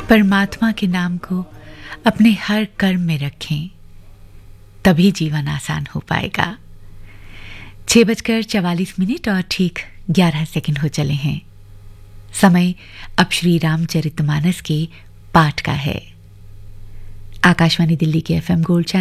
परमात्मा के नाम को अपने हर कर्म में रखें, तभी जीवन आसान हो पाएगा। 6:44 और ठीक 11 सेकंड हो चले हैं। समय अब श्री रामचरितमानस के पाठ का है। आकाशवाणी दिल्ली के FM गोल्ड